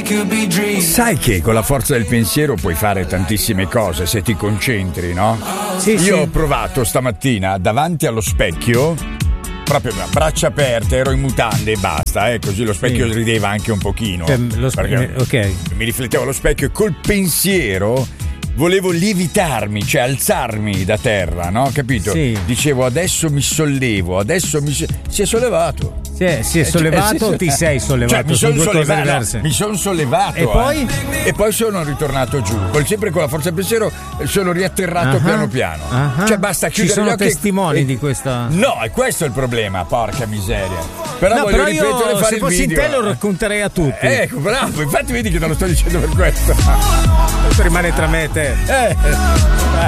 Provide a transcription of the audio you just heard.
Sai che con la forza del pensiero puoi fare tantissime cose se ti concentri, no? Sì, Io sì. ho provato stamattina davanti allo specchio, proprio a braccia aperte, ero in mutande e basta, così lo specchio Sì. rideva anche un pochino. Perché, ok. Mi riflettevo allo specchio e col pensiero volevo lievitarmi, cioè alzarmi da terra, no? Capito? Sì. Dicevo adesso mi sollevo, si è sollevato. Si è sollevato o ti sei sollevato? Cioè, mi Sono sono due cose sollevato, diverse. no, mi sono sollevato. E poi? E poi sono ritornato giù. Sempre con la forza del pensiero sono riatterrato piano piano. Cioè basta Ci chiudere sono gli occhi. testimoni di questa. No, è questo il problema, porca miseria. Però No, voglio però ripetere io fare se il fossi in video. te lo racconterei a tutti. Ecco, bravo, infatti vedi che te lo sto dicendo per questo. Questo rimane tra me e te.